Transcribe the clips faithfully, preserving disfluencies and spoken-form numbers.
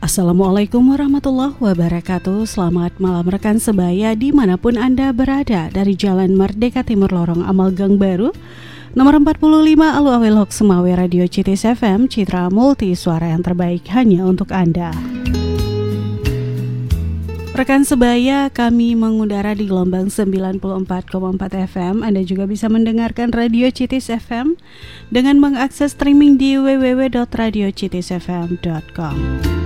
Assalamualaikum warahmatullahi wabarakatuh. Selamat malam rekan sebaya dimanapun Anda berada. Dari Jalan Merdeka Timur Lorong Amal Gang Baru nomor empat puluh lima Alu Awil Hok Semawe, Radio C T S F M, Citra Multi Suara yang terbaik hanya untuk Anda. Rekan sebaya, kami mengudara di gelombang sembilan puluh empat koma empat F M. Anda juga bisa mendengarkan Radio C T S F M dengan mengakses streaming di w w w dot radio c t s f m dot com.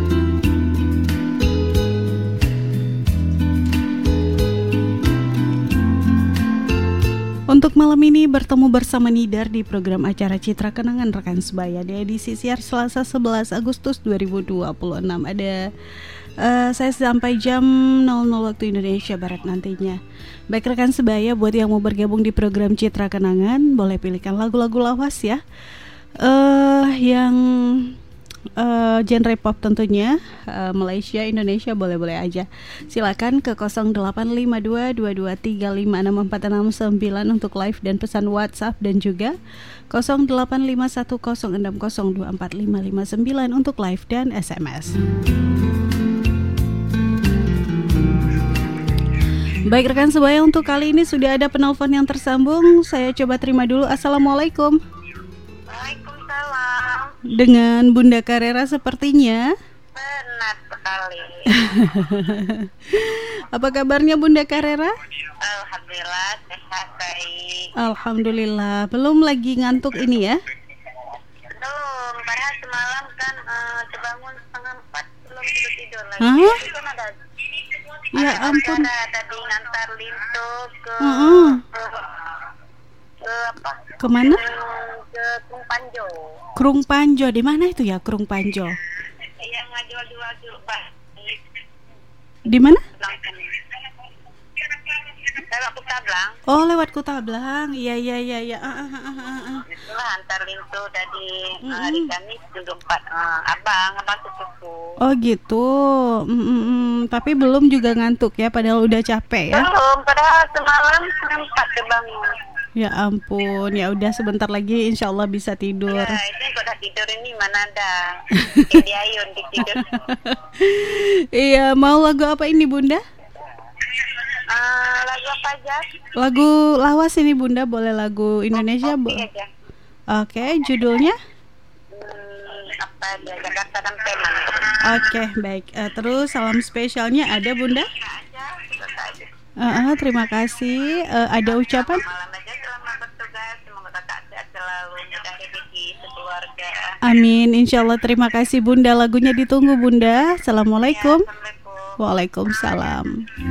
Untuk malam ini bertemu bersama Nidar di program acara Citra Kenangan Rekan Sebaya di edisi siar Selasa sebelas Agustus dua ribu dua puluh enam. Ada uh, saya sampai jam nol nol waktu Indonesia Barat nantinya. Baik rekan sebaya, buat yang mau bergabung di program Citra Kenangan, boleh pilihkan lagu-lagu lawas ya. Uh, yang Uh, genre pop tentunya, uh, Malaysia, Indonesia boleh-boleh aja. Silakan ke nol delapan lima dua dua dua tiga lima enam empat enam sembilan untuk live dan pesan WhatsApp, dan juga nol delapan lima satu nol enam nol dua empat lima lima sembilan untuk live dan S M S. Baik rekan sebaya, untuk kali ini sudah ada penelpon yang tersambung. Saya coba terima dulu. Assalamualaikum. Dengan Bunda Karera sepertinya. Benar sekali. Apa kabarnya Bunda Karera? Alhamdulillah sehat, baik. Alhamdulillah. Belum lagi ngantuk ini ya? Belum, padahal semalam kan uh, terbangun setengah empat, belum tidur tidur lagi. Hah? Itu kan ada, Ya ada ampun. acara tadi ngantar Linto ke, Uh-uh. ke ke apa? Kemana? Ke, ke Krung Panjo. Krung Panjo, di mana itu ya Krung Panjo? Yang ngajual-jual Pak. Di mana? Lewat Kutablang. Oh, lewat Kutablang. Iya iya iya iya. Ah, ah, ah, ah, ah. Itulah antar Linto tadi Mm-mm. hari Kamis jam empat. Uh, abang, abang sepupu. Oh gitu. Mm-mm. Tapi belum juga ngantuk ya, padahal udah capek ya. Belum, padahal semalam sempat terbangun. Ya ampun, ya udah sebentar lagi insya Allah bisa tidur. Ya, ini kok udah tidur ini mana ada. Jadi ayun di tidur. Iya, mau lagu apa ini Bunda? Uh, lagu apa aja? Lagu lawas ini Bunda, boleh lagu Indonesia Kopi bu? aja. Oke, judulnya? Hmm, apa dia? Jakarta dan Penang. Oke, baik. Uh, terus salam spesialnya ada Bunda? Aja, selesai aja. Uh, uh, terima kasih. Uh, ada ucapan? Malam aja selamat bertugas. Semoga kakak sehat selalu, mudah rezeki sekeluarga. Amin, insya Allah. Terima kasih Bunda. Lagunya ditunggu Bunda. Assalamualaikum. Ya, Assalamualaikum. Waalaikumsalam.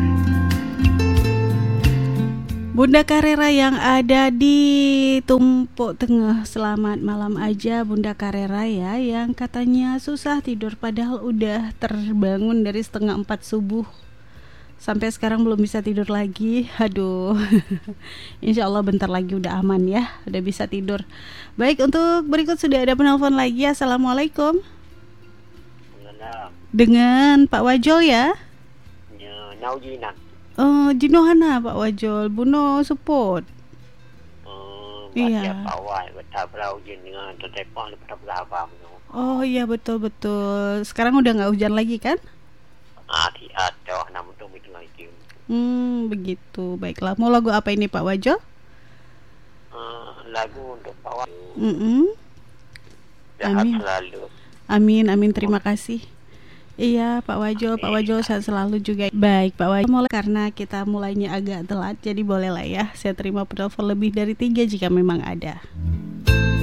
Bunda Karera yang ada di Tumpuk Tengah, selamat malam aja Bunda Karera ya, yang katanya susah tidur padahal udah terbangun dari setengah empat subuh sampai sekarang belum bisa tidur lagi. Aduh. Insya Allah bentar lagi udah aman ya, udah bisa tidur. Baik, untuk berikut sudah ada penelpon lagi. Assalamualaikum. Dengan Pak Wajol ya? Naujinak. Oh, Jinohana Pak Wajol, Buno Support. Iya. Oh iya, betul-betul. Sekarang udah gak hujan lagi kan? Hmm, begitu. Baiklah, mau lagu apa ini Pak Wajol? Lagu untuk Pak Wajol. Mm-mm. Amin. Amin, amin, terima kasih. Iya Pak Wajol, Pak Wajol sehat selalu juga. Baik Pak Wajol, mulai karena kita mulainya agak telat, jadi bolehlah ya saya terima penelpon lebih dari tiga jika memang ada.